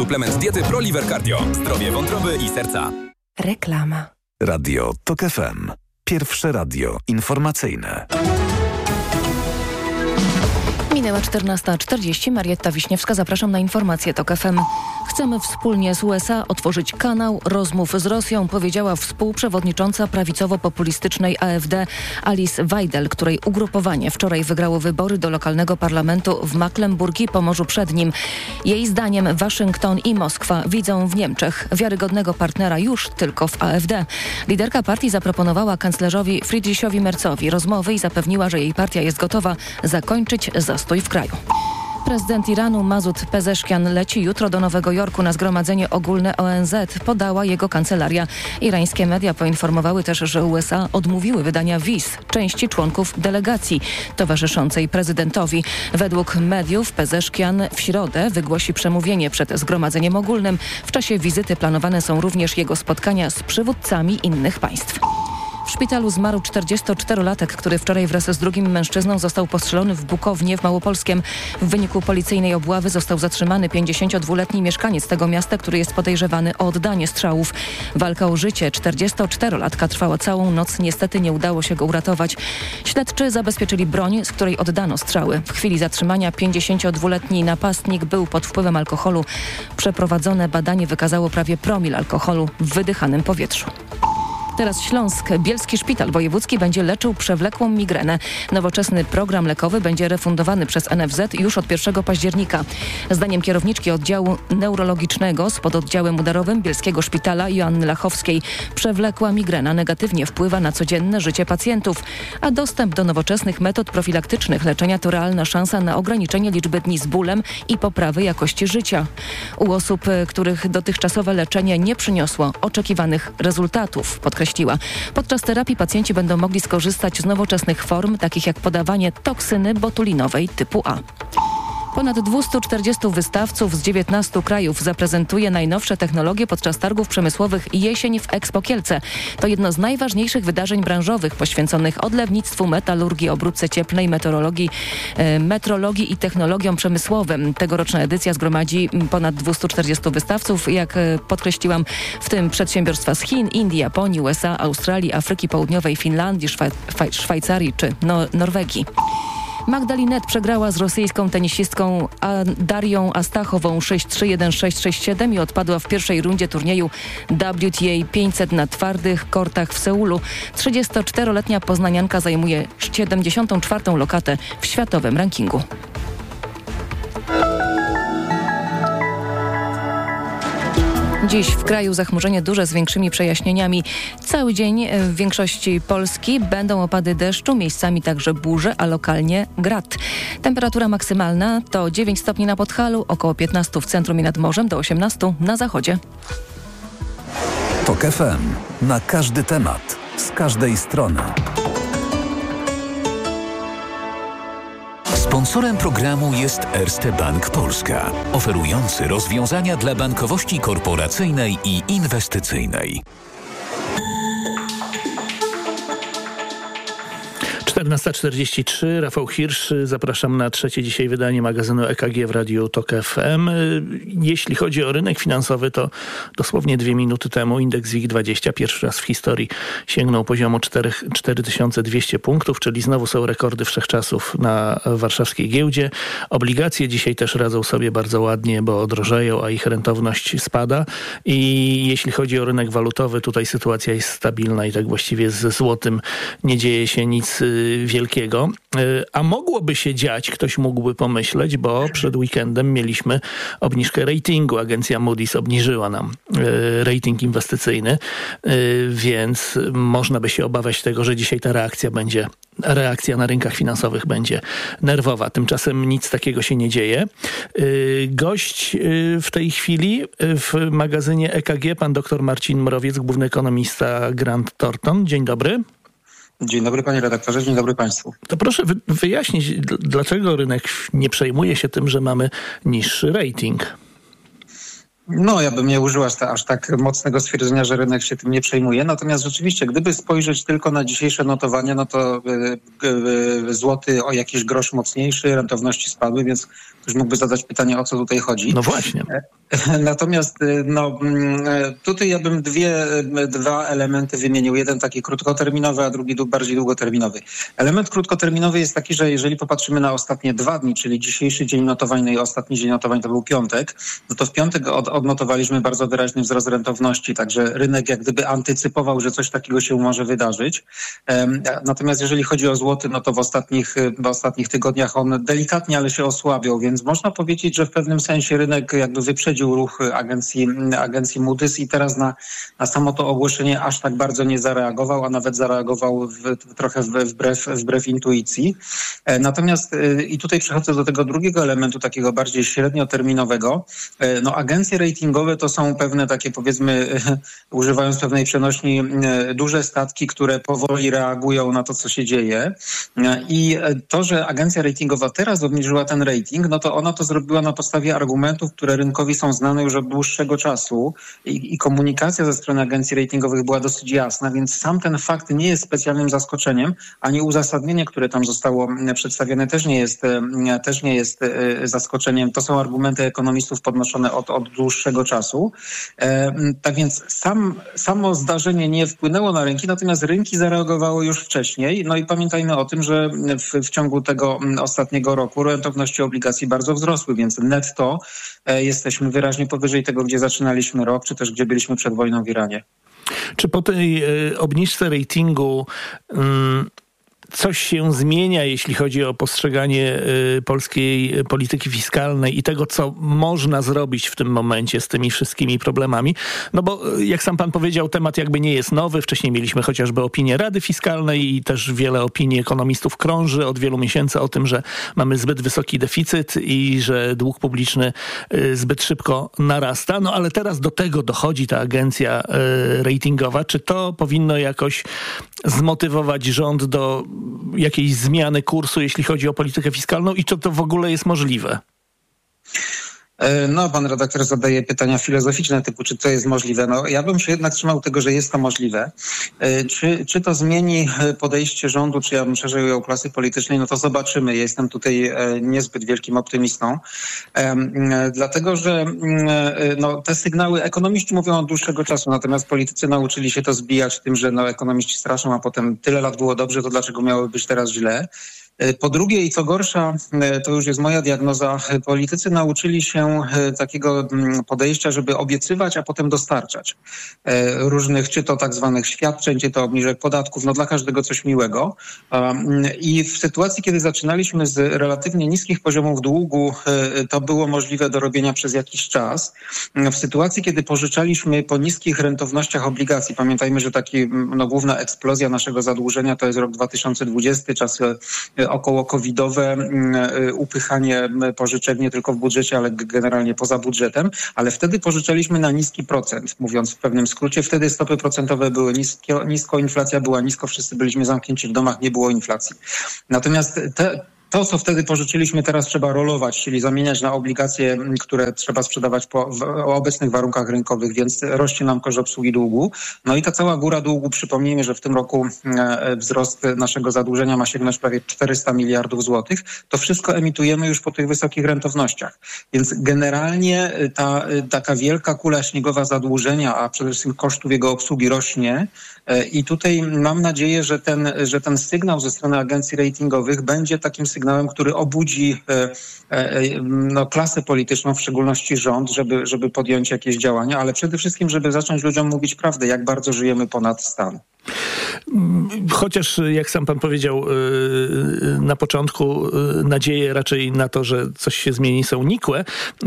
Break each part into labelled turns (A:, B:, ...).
A: Suplement diety ProLiver Cardio. Zdrowie wątroby i serca.
B: Reklama.
C: Radio TOK FM. Pierwsze radio informacyjne.
B: Minęła 14:40. Marietta Wiśniewska. Zapraszam na informacje TOK FM. Chcemy wspólnie z USA otworzyć kanał rozmów z Rosją, powiedziała współprzewodnicząca prawicowo-populistycznej AfD Alice Weidel, której ugrupowanie wczoraj wygrało wybory do lokalnego parlamentu w Mecklenburgii po Morzu Przednim. Jej zdaniem Waszyngton i Moskwa widzą w Niemczech wiarygodnego partnera już tylko w AfD. Liderka partii zaproponowała kanclerzowi Friedrichowi Merzowi rozmowy i zapewniła, że jej partia jest gotowa zakończyć zastój w kraju. Prezydent Iranu Masud Pezeszkian leci jutro do Nowego Jorku na zgromadzenie ogólne ONZ, podała jego kancelaria. Irańskie media poinformowały też, że USA odmówiły wydania wiz części członków delegacji towarzyszącej prezydentowi. Według mediów Pezeszkian w środę wygłosi przemówienie przed zgromadzeniem ogólnym. W czasie wizyty planowane są również jego spotkania z przywódcami innych państw. W szpitalu zmarł 44-latek, który wczoraj wraz z drugim mężczyzną został postrzelony w Bukownie w Małopolskiem. W wyniku policyjnej obławy został zatrzymany 52-letni mieszkaniec tego miasta, który jest podejrzewany o oddanie strzałów. Walka o życie 44-latka trwała całą noc. Niestety nie udało się go uratować. Śledczy zabezpieczyli broń, z której oddano strzały. W chwili zatrzymania 52-letni napastnik był pod wpływem alkoholu. Przeprowadzone badanie wykazało prawie promil alkoholu w wydychanym powietrzu. Teraz Śląsk. Bielski Szpital Wojewódzki będzie leczył przewlekłą migrenę. Nowoczesny program lekowy będzie refundowany przez NFZ już od 1 października. Zdaniem kierowniczki oddziału neurologicznego z pododdziałem udarowym Bielskiego Szpitala Joanny Lachowskiej przewlekła migrena negatywnie wpływa na codzienne życie pacjentów, a dostęp do nowoczesnych metod profilaktycznych leczenia to realna szansa na ograniczenie liczby dni z bólem i poprawy jakości życia. U osób, których dotychczasowe leczenie nie przyniosło oczekiwanych rezultatów, podkreśliła. Podczas terapii pacjenci będą mogli skorzystać z nowoczesnych form, takich jak podawanie toksyny botulinowej typu A. Ponad 240 wystawców z 19 krajów zaprezentuje najnowsze technologie podczas targów przemysłowych Jesień w Expo Kielce. To jedno z najważniejszych wydarzeń branżowych poświęconych odlewnictwu, metalurgii, obróbce cieplnej, metrologii i technologiom przemysłowym. Tegoroczna edycja zgromadzi ponad 240 wystawców, jak podkreśliłam, w tym przedsiębiorstwa z Chin, Indii, Japonii, USA, Australii, Afryki Południowej, Finlandii, Szwajcarii czy Norwegii. Magdalinet przegrała z rosyjską tenisistką Darią Astachową 6-3, 1-6, 6-7 i odpadła w pierwszej rundzie turnieju WTA 500 na twardych kortach w Seulu. 34-letnia poznanianka zajmuje 74. lokatę w światowym rankingu. Dziś w kraju zachmurzenie duże z większymi przejaśnieniami. Cały dzień w większości Polski będą opady deszczu, miejscami także burze, a lokalnie grad. Temperatura maksymalna to 9 stopni na Podhalu, około 15 w centrum i nad morzem, do 18 na zachodzie.
C: TOK FM. Na każdy temat. Z każdej strony.
D: Sponsorem programu jest Erste Bank Polska, oferujący rozwiązania dla bankowości korporacyjnej i inwestycyjnej.
E: 14:43, Rafał Hirsch, zapraszam na trzecie dzisiaj wydanie magazynu EKG w Radiu TOK FM. Jeśli chodzi o rynek finansowy, to dosłownie 2 minuty temu indeks WIG20 pierwszy raz w historii sięgnął poziomu 4200 punktów, czyli znowu są rekordy wszechczasów na warszawskiej giełdzie. Obligacje dzisiaj też radzą sobie bardzo ładnie, bo drożeją, a ich rentowność spada. I jeśli chodzi o rynek walutowy, tutaj sytuacja jest stabilna i tak właściwie ze złotym nie dzieje się nic wielkiego. A mogłoby się dziać, ktoś mógłby pomyśleć, bo przed weekendem mieliśmy obniżkę ratingu. Agencja Moody's obniżyła nam rating inwestycyjny, więc można by się obawiać tego, że dzisiaj ta reakcja na rynkach finansowych będzie nerwowa. Tymczasem nic takiego się nie dzieje. Gość w tej chwili w magazynie EKG, pan dr Marcin Mrowiec, główny ekonomista Grant Thornton. Dzień dobry.
F: Dzień dobry panie redaktorze, dzień dobry państwu.
E: To proszę wyjaśnić, dlaczego rynek nie przejmuje się tym, że mamy niższy rating?
F: No, ja bym nie użył aż tak mocnego stwierdzenia, że rynek się tym nie przejmuje. Natomiast rzeczywiście, gdyby spojrzeć tylko na dzisiejsze notowania, no to złoty o jakiś grosz mocniejszy, rentowności spadły, więc ktoś mógłby zadać pytanie, o co tutaj chodzi.
E: No właśnie.
F: Natomiast tutaj ja bym dwa elementy wymienił. Jeden taki krótkoterminowy, a drugi bardziej długoterminowy. Element krótkoterminowy jest taki, że jeżeli popatrzymy na ostatnie 2 dni, czyli dzisiejszy dzień notowań, no i ostatni dzień notowań to był piątek, no to w piątek odnotowaliśmy bardzo wyraźny wzrost rentowności, także rynek jak gdyby antycypował, że coś takiego się może wydarzyć. Natomiast jeżeli chodzi o złoty, no to w ostatnich tygodniach on delikatnie, ale się osłabiał, więc można powiedzieć, że w pewnym sensie rynek jakby wyprzedził ruch agencji Moody's i teraz na samo to ogłoszenie aż tak bardzo nie zareagował, a nawet zareagował trochę wbrew intuicji. Natomiast i tutaj przechodzę do tego drugiego elementu, takiego bardziej średnioterminowego. No agencje ratingowe to są pewne takie, powiedzmy, używając pewnej przenośni, duże statki, które powoli reagują na to, co się dzieje. I to, że agencja ratingowa teraz obniżyła ten rating, no to ona to zrobiła na podstawie argumentów, które rynkowi są znane już od dłuższego czasu i komunikacja ze strony agencji ratingowych była dosyć jasna, więc sam ten fakt nie jest specjalnym zaskoczeniem, ani uzasadnienie, które tam zostało przedstawione, też nie jest zaskoczeniem. To są argumenty ekonomistów podnoszone od dłuższego czasu. Tak więc samo zdarzenie nie wpłynęło na rynki, natomiast rynki zareagowały już wcześniej. No i pamiętajmy o tym, że w ciągu tego ostatniego roku rentowności obligacji bardzo wzrosły, więc netto jesteśmy wyraźnie powyżej tego, gdzie zaczynaliśmy rok, czy też gdzie byliśmy przed wojną w Iranie.
E: Czy po tej obniżce ratingu coś się zmienia, jeśli chodzi o postrzeganie polskiej polityki fiskalnej i tego, co można zrobić w tym momencie z tymi wszystkimi problemami? No bo jak sam pan powiedział, temat jakby nie jest nowy. Wcześniej mieliśmy chociażby opinię Rady Fiskalnej i też wiele opinii ekonomistów krąży od wielu miesięcy o tym, że mamy zbyt wysoki deficyt i że dług publiczny zbyt szybko narasta. No ale teraz do tego dochodzi ta agencja ratingowa. Czy to powinno jakoś zmotywować rząd do jakiejś zmiany kursu, jeśli chodzi o politykę fiskalną i czy to w ogóle jest możliwe?
F: No, pan redaktor zadaje pytania filozoficzne typu, czy to jest możliwe. No, ja bym się jednak trzymał tego, że jest to możliwe. Czy to zmieni podejście rządu, czy ja bym szerzej ujął klasy politycznej, no to zobaczymy. Ja jestem tutaj niezbyt wielkim optymistą. Dlatego, że no, te sygnały ekonomiści mówią od dłuższego czasu, natomiast politycy nauczyli się to zbijać tym, że no, ekonomiści straszą, a potem tyle lat było dobrze, to dlaczego miało być teraz źle? Po drugie i co gorsza, to już jest moja diagnoza, politycy nauczyli się takiego podejścia, żeby obiecywać, a potem dostarczać różnych, czy to tak zwanych świadczeń, czy to obniżek podatków, no dla każdego coś miłego. I w sytuacji, kiedy zaczynaliśmy z relatywnie niskich poziomów długu, to było możliwe do robienia przez jakiś czas. W sytuacji, kiedy pożyczaliśmy po niskich rentownościach obligacji, pamiętajmy, że główna eksplozja naszego zadłużenia to jest rok 2020, czasy około covidowe, upychanie pożyczek nie tylko w budżecie, ale generalnie poza budżetem, ale wtedy pożyczaliśmy na niski procent, mówiąc w pewnym skrócie. Wtedy stopy procentowe były nisko, inflacja była nisko, wszyscy byliśmy zamknięci w domach, nie było inflacji. Natomiast to, co wtedy pożyczyliśmy, teraz trzeba rolować, czyli zamieniać na obligacje, które trzeba sprzedawać w obecnych warunkach rynkowych, więc rośnie nam koszt obsługi długu. No i ta cała góra długu, przypomnijmy, że w tym roku wzrost naszego zadłużenia ma sięgnąć prawie 400 miliardów złotych. To wszystko emitujemy już po tych wysokich rentownościach. Więc generalnie ta taka wielka kula śniegowa zadłużenia, a przede wszystkim kosztów jego obsługi rośnie. I tutaj mam nadzieję, że ten sygnał ze strony agencji ratingowych będzie takim sygnałem, który obudzi klasę polityczną, w szczególności rząd, żeby podjąć jakieś działania, ale przede wszystkim, żeby zacząć ludziom mówić prawdę, jak bardzo żyjemy ponad stan.
E: Chociaż, jak sam pan powiedział na początku, nadzieje raczej na to, że coś się zmieni, są nikłe.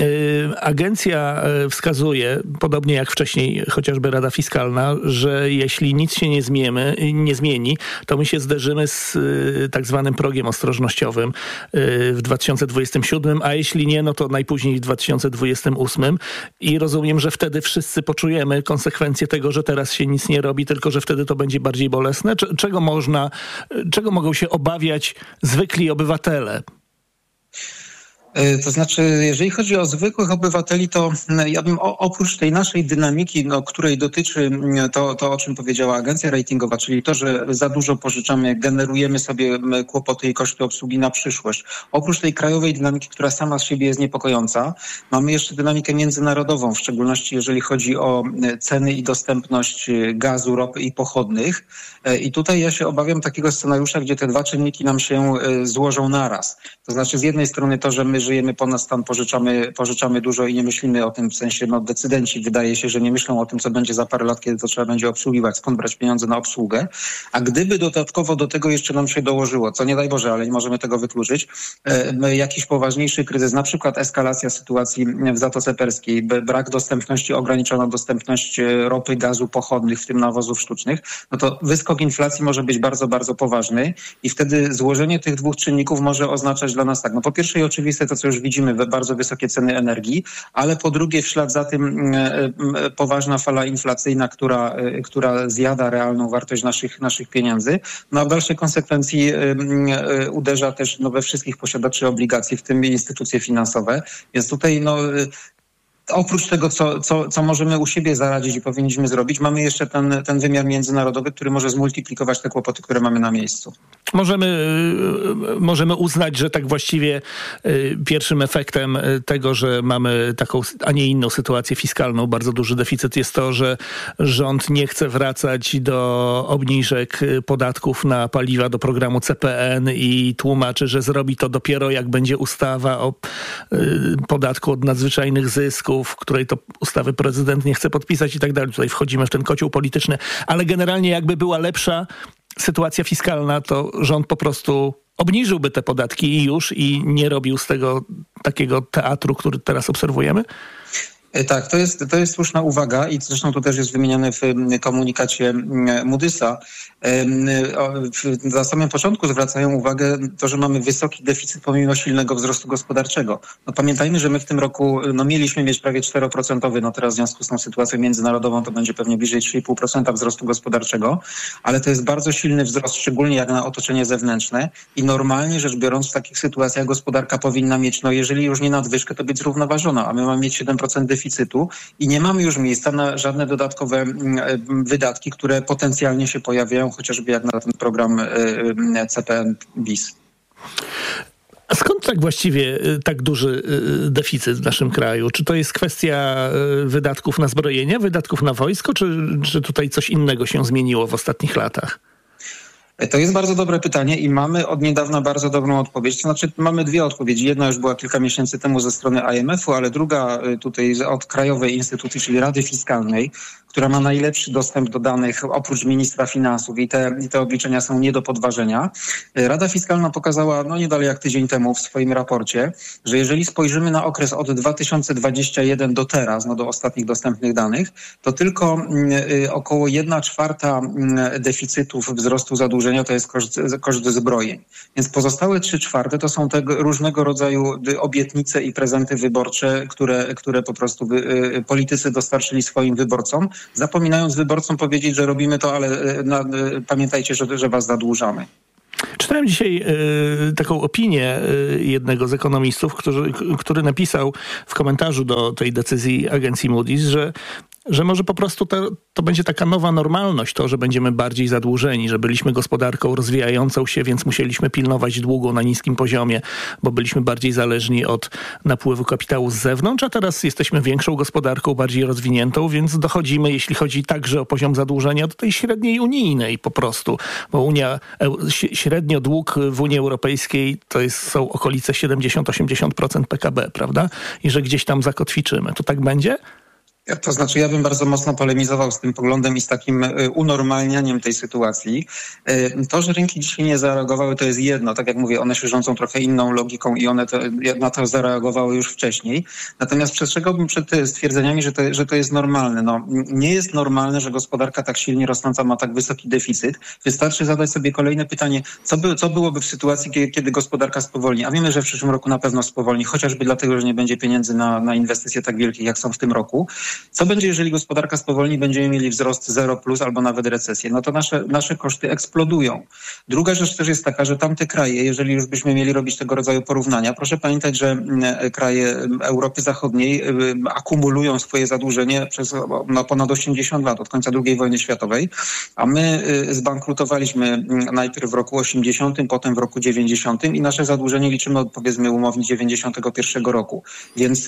E: Agencja wskazuje, podobnie jak wcześniej chociażby Rada Fiskalna, że jeśli nic się nie zmieni, to my się zderzymy z tak zwanym progiem ostrożnościowym w 2027, a jeśli nie, no to najpóźniej w 2028. I rozumiem, że wtedy wszyscy poczujemy konsekwencje tego, że teraz się nic nie robi, tylko że wtedy to będzie bardziej bolesne. Czego mogą się obawiać zwykli obywatele?
F: To znaczy, jeżeli chodzi o zwykłych obywateli, to ja bym oprócz tej naszej dynamiki, której dotyczy to, o czym powiedziała agencja ratingowa, czyli to, że za dużo pożyczamy, generujemy sobie kłopoty i koszty obsługi na przyszłość. Oprócz tej krajowej dynamiki, która sama z siebie jest niepokojąca, mamy jeszcze dynamikę międzynarodową, w szczególności jeżeli chodzi o ceny i dostępność gazu, ropy i pochodnych. I tutaj ja się obawiam takiego scenariusza, gdzie te dwa czynniki nam się złożą naraz. To znaczy z jednej strony to, że my żyjemy ponad stan, pożyczamy dużo i nie myślimy o tym, w sensie decydenci wydaje się, że nie myślą o tym, co będzie za parę lat, kiedy to trzeba będzie obsługiwać, skąd brać pieniądze na obsługę. A gdyby dodatkowo do tego jeszcze nam się dołożyło, co nie daj Boże, ale nie możemy tego wykluczyć, jakiś poważniejszy kryzys, na przykład eskalacja sytuacji w Zatoce Perskiej, brak dostępności, ograniczona dostępność ropy, gazu, pochodnych, w tym nawozów sztucznych, no to wyskok inflacji może być bardzo, bardzo poważny i wtedy złożenie tych dwóch czynników może oznaczać dla nas tak. No po pierwsze i oczywiste to, co już widzimy, bardzo wysokie ceny energii, ale po drugie w ślad za tym poważna fala inflacyjna, która zjada realną wartość naszych pieniędzy. No a w dalszej konsekwencji uderza też we wszystkich posiadaczy obligacji, w tym instytucje finansowe. Więc tutaj oprócz tego, co możemy u siebie zaradzić i powinniśmy zrobić, mamy jeszcze ten wymiar międzynarodowy, który może zmultiplikować te kłopoty, które mamy na miejscu.
E: Możemy uznać, że tak właściwie pierwszym efektem tego, że mamy taką, a nie inną sytuację fiskalną, bardzo duży deficyt, jest to, że rząd nie chce wracać do obniżek podatków na paliwa, do programu CPN i tłumaczy, że zrobi to dopiero jak będzie ustawa o podatku od nadzwyczajnych zysków, której to ustawy prezydent nie chce podpisać i tak dalej. Tutaj wchodzimy w ten kocioł polityczny, ale generalnie jakby była lepsza sytuacja fiskalna, to rząd po prostu obniżyłby te podatki i nie robił z tego takiego teatru, który teraz obserwujemy?
F: Tak, to jest słuszna uwaga i zresztą to też jest wymienione w komunikacie Moody'sa. Na samym początku zwracają uwagę to, że mamy wysoki deficyt pomimo silnego wzrostu gospodarczego. No pamiętajmy, że my w tym roku mieliśmy mieć prawie 4%, teraz w związku z tą sytuacją międzynarodową to będzie pewnie bliżej 3,5% wzrostu gospodarczego, ale to jest bardzo silny wzrost, szczególnie jak na otoczenie zewnętrzne i normalnie rzecz biorąc w takich sytuacjach gospodarka powinna mieć, jeżeli już nie nadwyżkę, to być zrównoważona, a my mamy mieć 7% deficytu i nie mamy już miejsca na żadne dodatkowe wydatki, które potencjalnie się pojawiają, chociażby jak na ten program CPN bis.
E: A skąd tak właściwie tak duży deficyt w naszym kraju? Czy to jest kwestia wydatków na zbrojenie, wydatków na wojsko, czy tutaj coś innego się zmieniło w ostatnich latach?
F: To jest bardzo dobre pytanie i mamy od niedawna bardzo dobrą odpowiedź. To znaczy mamy dwie odpowiedzi. Jedna już była kilka miesięcy temu ze strony IMF-u, ale druga tutaj od krajowej instytucji, czyli Rady Fiskalnej, która ma najlepszy dostęp do danych oprócz ministra finansów i te obliczenia są nie do podważenia. Rada Fiskalna pokazała nie dalej jak tydzień temu w swoim raporcie, że jeżeli spojrzymy na okres od 2021 do teraz, do ostatnich dostępnych danych, to tylko około 1/4 deficytów wzrostu zadłużenia to jest koszt zbrojeń. Więc pozostałe 3/4 to są te różnego rodzaju obietnice i prezenty wyborcze, które po prostu politycy dostarczyli swoim wyborcom, zapominając wyborcom powiedzieć, że robimy to, ale pamiętajcie, że was zadłużamy.
E: Czytałem dzisiaj taką opinię jednego z ekonomistów, który napisał w komentarzu do tej decyzji agencji Moody's, że może po prostu to będzie taka nowa normalność, to, że będziemy bardziej zadłużeni, że byliśmy gospodarką rozwijającą się, więc musieliśmy pilnować długu na niskim poziomie, bo byliśmy bardziej zależni od napływu kapitału z zewnątrz, a teraz jesteśmy większą gospodarką, bardziej rozwiniętą, więc dochodzimy, jeśli chodzi także o poziom zadłużenia, do tej średniej unijnej po prostu, bo średnio dług w Unii Europejskiej są okolice 70-80% PKB, prawda? I że gdzieś tam zakotwiczymy. To tak będzie?
F: To znaczy, ja bym bardzo mocno polemizował z tym poglądem i z takim unormalnianiem tej sytuacji. To, że rynki dzisiaj nie zareagowały, to jest jedno. Tak jak mówię, one się rządzą trochę inną logiką i one na to zareagowały już wcześniej. Natomiast przestrzegałbym przed stwierdzeniami, że to jest normalne. Nie jest normalne, że gospodarka tak silnie rosnąca ma tak wysoki deficyt. Wystarczy zadać sobie kolejne pytanie, co byłoby w sytuacji, kiedy gospodarka spowolni. A wiemy, że w przyszłym roku na pewno spowolni, chociażby dlatego, że nie będzie pieniędzy na inwestycje tak wielkie, jak są w tym roku. Co będzie, jeżeli gospodarka spowolni, będziemy mieli wzrost 0+ albo nawet recesję? No to nasze koszty eksplodują. Druga rzecz też jest taka, że tamte kraje, jeżeli już byśmy mieli robić tego rodzaju porównania, proszę pamiętać, że kraje Europy Zachodniej akumulują swoje zadłużenie przez ponad 80 lat, od końca II wojny światowej, a my zbankrutowaliśmy najpierw w roku 80, potem w roku 90 i nasze zadłużenie liczymy od, powiedzmy, umownie 91 roku. Więc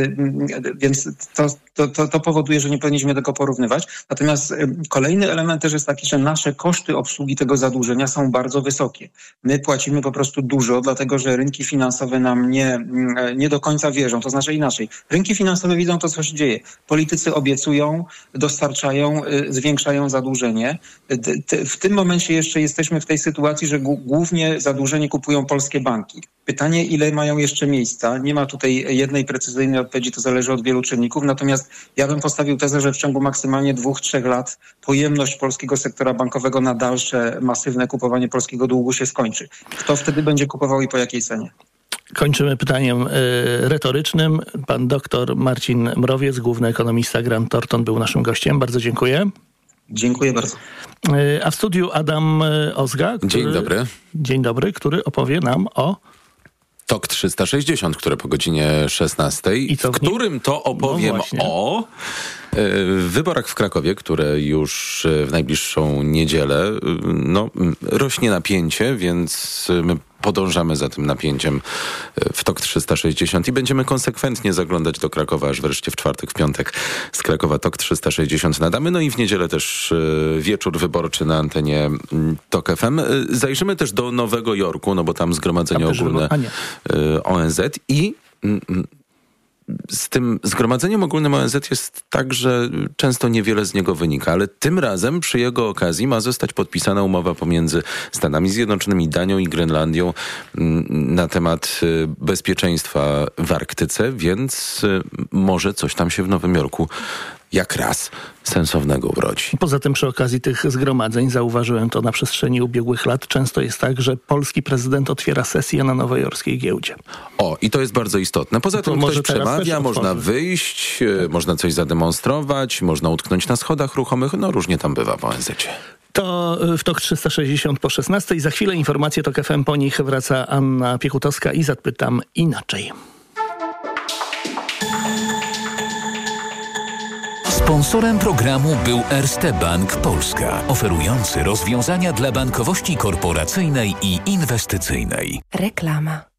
F: to powoduje, że nie powinniśmy tego porównywać. Natomiast kolejny element też jest taki, że nasze koszty obsługi tego zadłużenia są bardzo wysokie. My płacimy po prostu dużo, dlatego że rynki finansowe nam nie do końca wierzą. To znaczy inaczej. Rynki finansowe widzą to, co się dzieje. Politycy obiecują, dostarczają, zwiększają zadłużenie. W tym momencie jeszcze jesteśmy w tej sytuacji, że głównie zadłużenie kupują polskie banki. Pytanie, ile mają jeszcze miejsca? Nie ma tutaj jednej precyzyjnej odpowiedzi, to zależy od wielu czynników. Natomiast ja bym postawił tezę, że w ciągu maksymalnie 2-3 lat pojemność polskiego sektora bankowego na dalsze masywne kupowanie polskiego długu się skończy. Kto wtedy będzie kupował i po jakiej cenie?
E: Kończymy pytaniem retorycznym. Pan doktor Marcin Mrowiec, główny ekonomista Grant Thornton, był naszym gościem. Bardzo dziękuję.
F: Dziękuję bardzo.
E: A w studiu Adam Ozga. Dzień dobry, który opowie nam o
G: TOK 360, które po godzinie 16, w którym to opowiem o wyborach w Krakowie, które już w najbliższą niedzielę rośnie napięcie, więc my podążamy za tym napięciem w TOK 360 i będziemy konsekwentnie zaglądać do Krakowa, aż wreszcie w czwartek, w piątek z Krakowa TOK 360 nadamy. No i w niedzielę też wieczór wyborczy na antenie TOK FM. Zajrzymy też do Nowego Jorku, no bo tam zgromadzenie ogólne ONZ i z tym zgromadzeniem ogólnym ONZ jest tak, że często niewiele z niego wynika, ale tym razem przy jego okazji ma zostać podpisana umowa pomiędzy Stanami Zjednoczonymi, Danią i Grenlandią na temat bezpieczeństwa w Arktyce, więc może coś tam się w Nowym Jorku jak raz sensownego urodzi.
E: Poza tym przy okazji tych zgromadzeń, zauważyłem to na przestrzeni ubiegłych lat, często jest tak, że polski prezydent otwiera sesję na nowojorskiej giełdzie.
G: I to jest bardzo istotne. Poza tym ktoś przemawia, można wyjść, można coś zademonstrować, można utknąć na schodach ruchomych, różnie tam bywa w ONZ-cie.
E: To w TOK 360 po 16. Za chwilę informacje TOK FM, po nich wraca Anna Piechutowska i zapytam inaczej.
D: Sponsorem programu był Erste Bank Polska, oferujący rozwiązania dla bankowości korporacyjnej i inwestycyjnej.
H: Reklama.